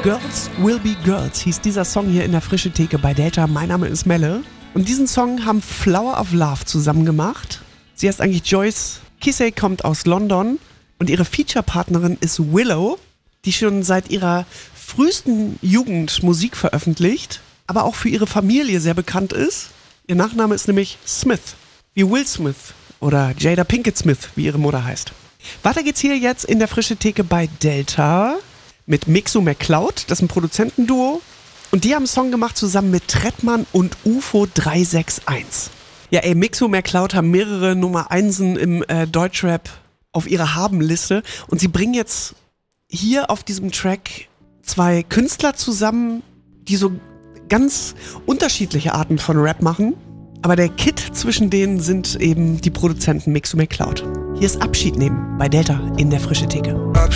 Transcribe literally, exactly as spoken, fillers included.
Girls Will Be Girls hieß dieser Song hier in der Frische Theke bei Delta. Mein Name ist Melle. Und diesen Song haben Flower of Love zusammen gemacht. Sie heißt eigentlich Joyce Kissey, kommt aus London. Und ihre Feature-Partnerin ist Willow, die schon seit ihrer frühesten Jugend Musik veröffentlicht, aber auch für ihre Familie sehr bekannt ist. Ihr Nachname ist nämlich Smith, wie Will Smith oder Jada Pinkett Smith, wie ihre Mutter heißt. Weiter geht's hier jetzt in der Frische Theke bei Delta mit Mixo McCloud, das ist ein Produzentenduo. Und die haben einen Song gemacht zusammen mit Trettmann und U F O drei sechs eins. Ja ey, Mixo McCloud haben mehrere Nummer Einsen im äh, Deutschrap auf ihrer Haben-Liste. Und sie bringen jetzt hier auf diesem Track zwei Künstler zusammen, die so ganz unterschiedliche Arten von Rap machen. Aber der Kit zwischen denen sind eben die Produzenten Mixo McCloud. Hier ist Abschied nehmen bei Delta in der Frische Theke. Abschied